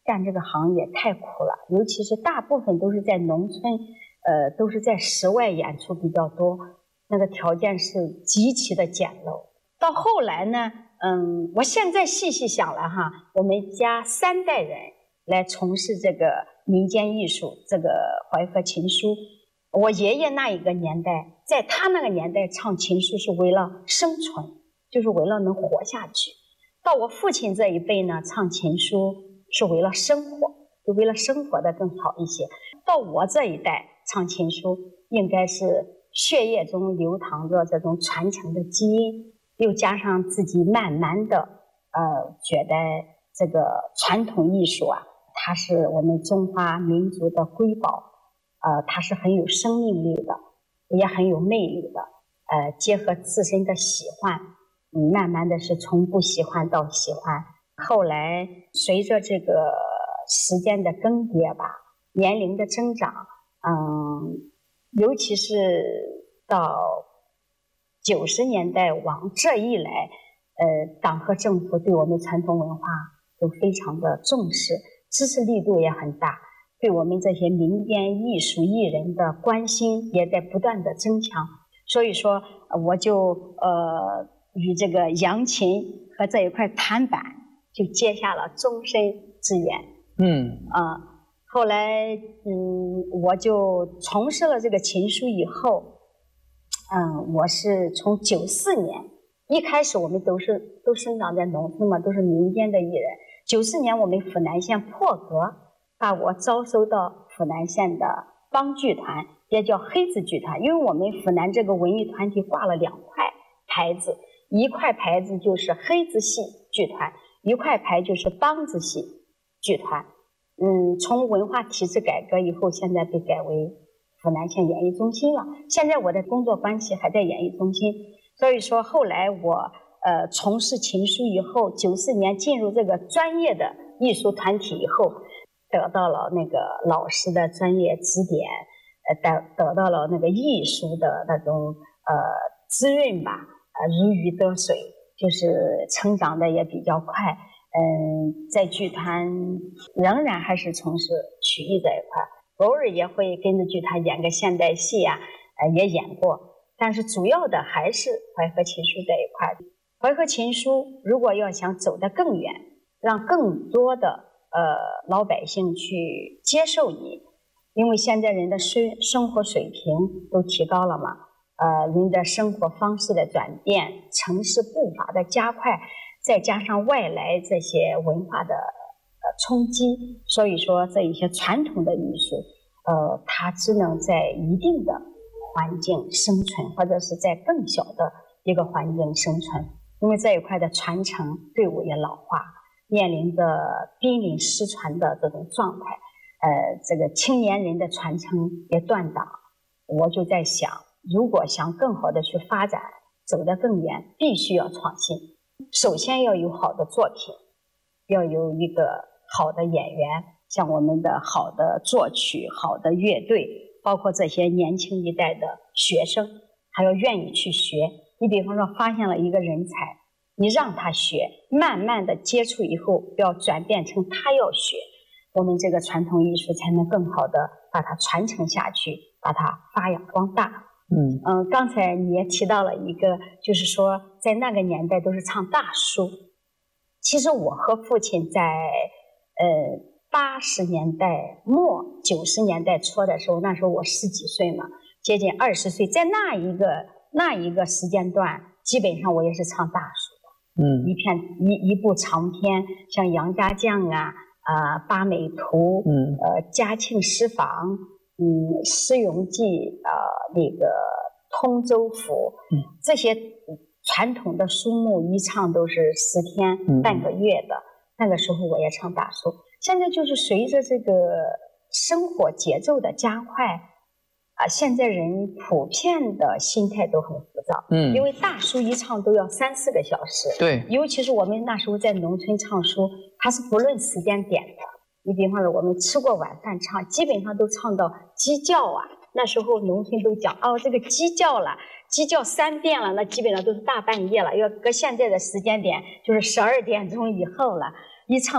干这个行业太苦了，尤其是大部分都是在农村，都是在室外演出比较多，那个条件是极其的简陋。到后来呢，我现在细细想了哈，我们家3代人来从事这个民间艺术，这个淮河琴书。我爷爷那一个年代，在他那个年代唱琴书是为了生存，就是为了能活下去。到我父亲这一辈呢，唱琴书是为了生活，就为了生活的更好一些。到我这一代唱琴书，应该是血液中流淌着这种传承的基因，又加上自己慢慢的觉得这个传统艺术啊，它是我们中华民族的瑰宝，它是很有生命力的，也很有魅力的。结合自身的喜欢，慢慢的是从不喜欢到喜欢。后来随着这个时间的更迭吧，年龄的增长，尤其是到90年代往这一来，党和政府对我们传统文化都非常的重视，支持力度也很大，对我们这些民间艺术艺人的关心也在不断的增强。所以说我就与这个扬琴和这一块弹板就结下了终身之缘。后来我就从事了这个琴书以后，我是从94年，一开始我们都生长在农村嘛，都是民间的艺人。94年我们府南县破格把我招收到府南县的帮剧团，也叫黑子剧团。因为我们府南这个文艺团体挂了2块牌子，一块牌子就是黑子戏剧团，一块牌就是梆子戏剧团。从文化体制改革以后，现在被改为府南县演艺中心了。现在我的工作关系还在演艺中心，所以说后来我从事琴书以后，94年进入这个专业的艺术团体以后，得到了那个老师的专业指点，得到了那个艺术的那种滋润吧，如鱼得水，就是成长的也比较快。在剧团仍然还是从事曲艺这一块，偶尔也会跟着剧团演个现代戏啊，也演过，但是主要的还是淮河琴书这一块。淮河琴书如果要想走得更远，让更多的老百姓去接受你，因为现在人的生活水平都提高了嘛，人的生活方式的转变，城市步伐的加快，再加上外来这些文化的冲击，所以说这一些传统的艺术，它只能在一定的环境生存，或者是在更小的一个环境生存。因为这一块的传承队伍也老化，面临着濒临失传的这种状态，这个青年人的传承也断档。我就在想，如果想更好的去发展，走得更远，必须要创新。首先要有好的作品，要有一个好的演员，像我们的好的作曲、好的乐队，包括这些年轻一代的学生，还要愿意去学。你比方说发现了一个人才，你让他学，慢慢的接触以后，要转变成他要学，我们这个传统艺术才能更好的把它传承下去，把它发扬光大。刚才你也提到了一个，就是说在那个年代都是唱大书。其实我和父亲在80年代末90年代初的时候，那时候我10几岁嘛，接近20岁，在那一个时间段，基本上我也是唱大书的。一部长篇，像《杨家将》啊，《八美图》，嘉庆诗坊，诗咏记，那个通州府，这些传统的书目一唱都是10天半个月的。那个时候我也唱大书。现在就是随着这个生活节奏的加快，现在人普遍的心态都很浮躁，因为大书一唱都要3、4个小时。 对， 尤其是我们那时候在农村唱书，它是不论时间点的。你比方说我们吃过晚饭唱，基本上都唱到鸡叫啊。那时候农村都讲这个鸡叫了，鸡叫3遍了，那基本上都是大半夜了。要搁现在的时间点，就是12点钟以后了，一唱